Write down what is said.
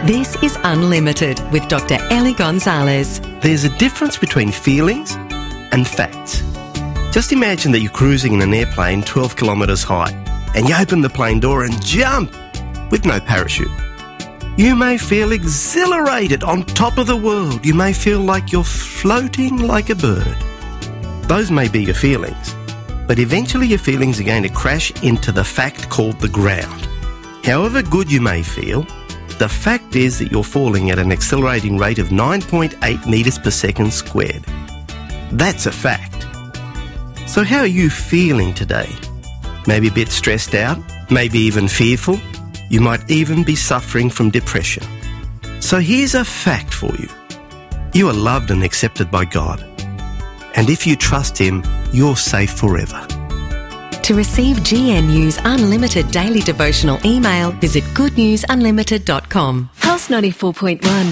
This is Unlimited with Dr. Ellie Gonzalez. There's a difference between feelings and facts. Just imagine that you're cruising in an airplane 12 kilometres high and you open the plane door and jump with no parachute. You may feel exhilarated on top of the world. You may feel like you're floating like a bird. Those may be your feelings, but eventually your feelings are going to crash into the fact called the ground. However good you may feel, the fact is that you're falling at an accelerating rate of 9.8 metres per second squared. That's a fact. So how are you feeling today? Maybe a bit stressed out, maybe even fearful. You might even be suffering from depression. So here's a fact for you. You are loved and accepted by God. And if you trust Him, you're safe forever. To receive GNU's unlimited daily devotional email, visit goodnewsunlimited.com. Pulse 94.1.